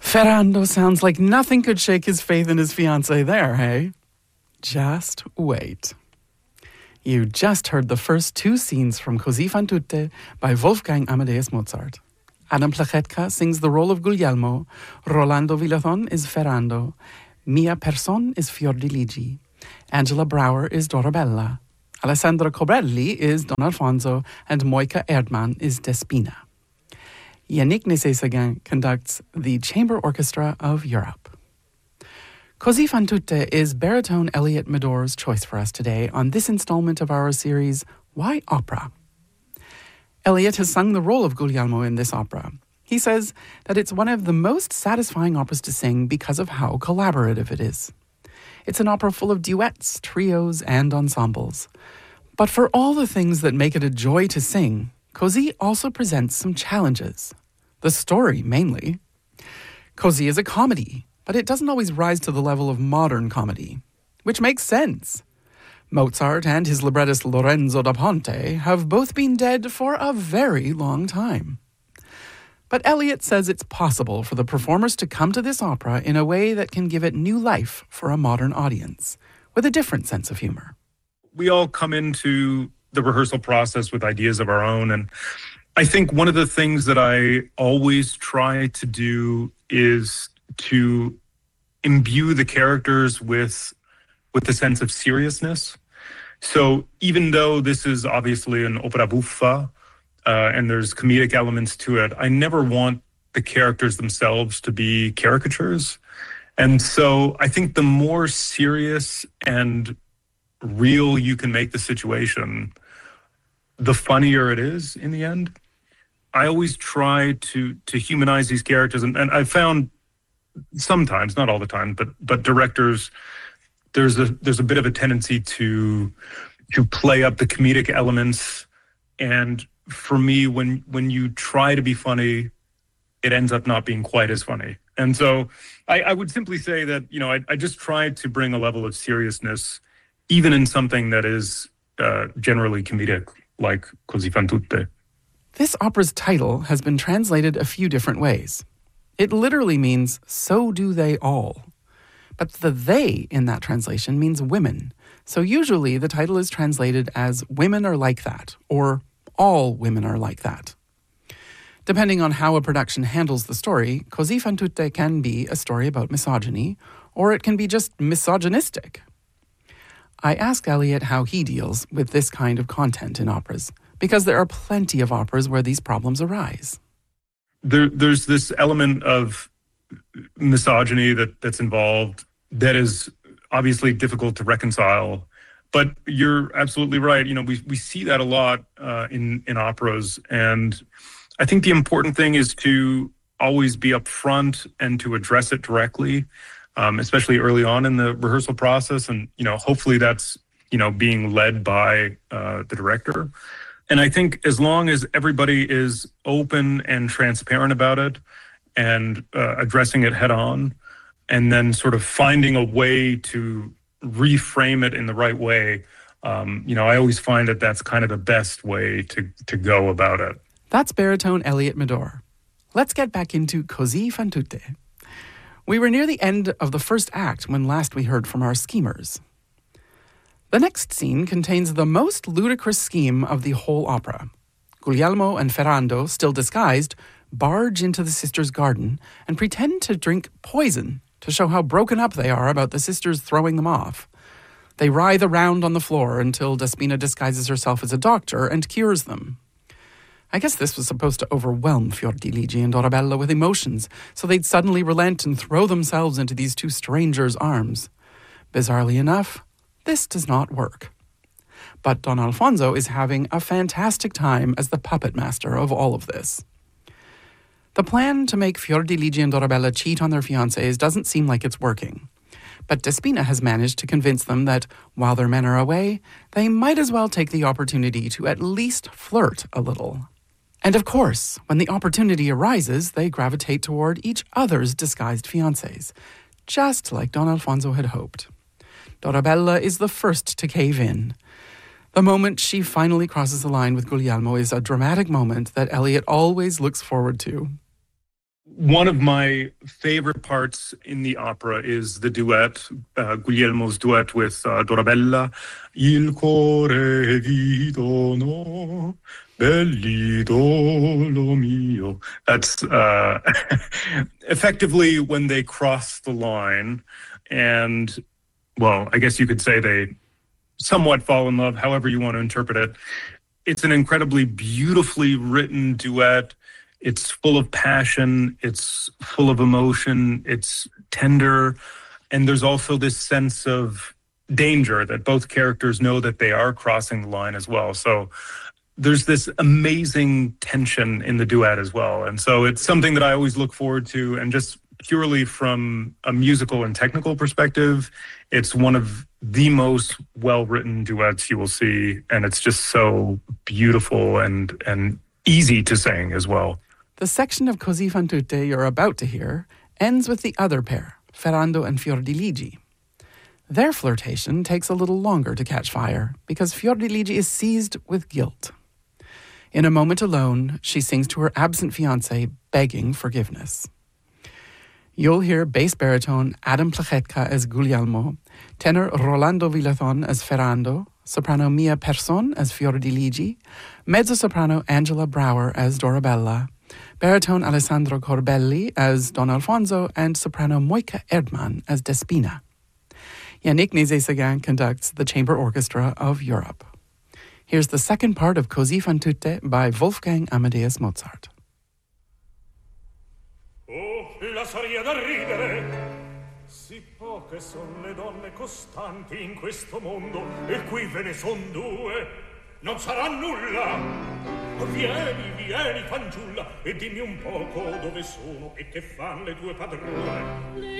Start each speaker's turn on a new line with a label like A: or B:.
A: Ferrando sounds like nothing could shake his faith in his fiancée there, hey? Just wait. You just heard the first two scenes from Così fan tutte by Wolfgang Amadeus Mozart. Adam Plachetka sings the role of Guglielmo, Rolando Villazon is Ferrando, Mia Persson is Fiordiligi, Angela Brauer is Dorabella, Alessandra Cobrelli is Don Alfonso, and Moika Erdmann is Despina. Yannick Nézet-Séguin conducts the Chamber Orchestra of Europe. Così fan tutte is baritone Elliott Medor's choice for us today on this installment of our series, Why Opera? Elliott has sung the role of Guglielmo in this opera. He says that it's one of the most satisfying operas to sing because of how collaborative it is. It's an opera full of duets, trios, and ensembles. But for all the things that make it a joy to sing, Così also presents some challenges. The story, mainly. Così is a comedy, but it doesn't always rise to the level of modern comedy, which makes sense. Mozart and his librettist Lorenzo da Ponte have both been dead for a very long time. But Elliott says it's possible for the performers to come to this opera in a way that can give it new life for a modern audience, with a different sense of humor.
B: We all come into the rehearsal process with ideas of our own. And I think one of the things that I always try to do is to imbue the characters with a sense of seriousness. So even though this is obviously an opera buffa, and there's comedic elements to it, I never want the characters themselves to be caricatures. And so I think the more serious and real you can make the situation, the funnier it is in the end. I always try to humanize these characters, and I found sometimes, not all the time, but directors, there's a bit of a tendency to play up the comedic elements. And for me, when you try to be funny, it ends up not being quite as funny. And so I would simply say that, I just try to bring a level of seriousness, even in something that is generally comedic, like Così fan tutte.
A: This opera's title has been translated a few different ways. It literally means, so do they all. But the they in that translation means women. So usually the title is translated as Women Are Like That, or All Women Are Like That. Depending on how a production handles the story, Così fan tutte can be a story about misogyny, or it can be just misogynistic. I asked Elliott how he deals with this kind of content in operas, because there are plenty of operas where these problems arise.
B: There's this element of misogyny that's involved that is obviously difficult to reconcile. But you're absolutely right. We see that a lot in operas. And I think the important thing is to always be upfront and to address it directly, especially early on in the rehearsal process. And, hopefully that's, being led by the director. And I think as long as everybody is open and transparent about it and addressing it head on, and then sort of finding a way to reframe it in the right way, I always find that that's kind of the best way to go about it.
A: That's baritone Elliott Medor. Let's get back into Così fan tutte. We were near the end of the first act when last we heard from our schemers. The next scene contains the most ludicrous scheme of the whole opera. Guglielmo and Ferrando, still disguised, barge into the sisters' garden and pretend to drink poison to show how broken up they are about the sisters throwing them off. They writhe around on the floor until Despina disguises herself as a doctor and cures them. I guess this was supposed to overwhelm Fiordiligi and Dorabella with emotions, so they'd suddenly relent and throw themselves into these two strangers' arms. Bizarrely enough, this does not work. But Don Alfonso is having a fantastic time as the puppet master of all of this. The plan to make Fiordiligi and Dorabella cheat on their fiancés doesn't seem like it's working. But Despina has managed to convince them that, while their men are away, they might as well take the opportunity to at least flirt a little. And of course, when the opportunity arises, they gravitate toward each other's disguised fiancés, just like Don Alfonso had hoped. Dorabella is the first to cave in. The moment she finally crosses the line with Guglielmo is a dramatic moment that Elliott always looks forward to.
B: One of my favorite parts in the opera is the duet, Guglielmo's duet with Dorabella. Il cuore vidono, bell'idolo mio. That's effectively when they cross the line, and, well, I guess you could say they somewhat fall in love, however you want to interpret it. It's an incredibly beautifully written duet. It's full of passion. It's full of emotion. It's tender. And there's also this sense of danger that both characters know that they are crossing the line as well. So there's this amazing tension in the duet as well. And so it's something that I always look forward to. And just purely from a musical and technical perspective, it's one of the most well-written duets you will see. And it's just so beautiful and easy to sing as well.
A: The section of Così fan tutte you're about to hear ends with the other pair, Ferrando and Fiordiligi. Their flirtation takes a little longer to catch fire because Fiordiligi is seized with guilt. In a moment alone, she sings to her absent fiancé, begging forgiveness. You'll hear bass baritone Adam Plachetka as Guglielmo, tenor Rolando Villathon as Ferrando, soprano Mia Persson as Fiordiligi, mezzo-soprano Angela Brower as Dorabella, baritone Alessandro Corbelli as Don Alfonso, and soprano Moika Erdmann as Despina. Yannick Nézet-Séguin conducts the Chamber Orchestra of Europe. Here's the second part of Così fan tutte by Wolfgang Amadeus Mozart.
C: Oh, la saria da ridere! Sì poche son le donne costanti in questo mondo, e qui ve ne son due. Non sarà nulla! Vieni, vieni, fanciulla, e dimmi un poco dove sono e che fan le tue padrone.